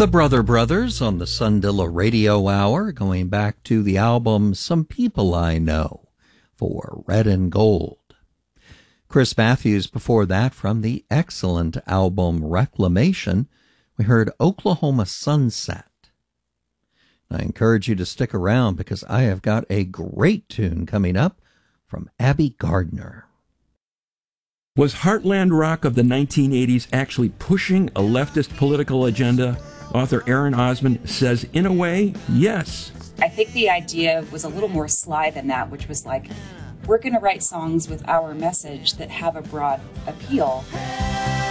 The Brother Brothers on the Sundilla Radio Hour, going back to the album Some People I Know for Red and Gold. Chris Matthews before that from the excellent album Reclamation, we heard Oklahoma Sunset. I encourage you to stick around because I have got a great tune coming up from Abby Gardner. Was Heartland rock of the 1980s actually pushing a leftist political agenda? Author Aaron Osmond says, in a way, yes. I think the idea was a little more sly than that, which was like, we're going to write songs with our message that have a broad appeal.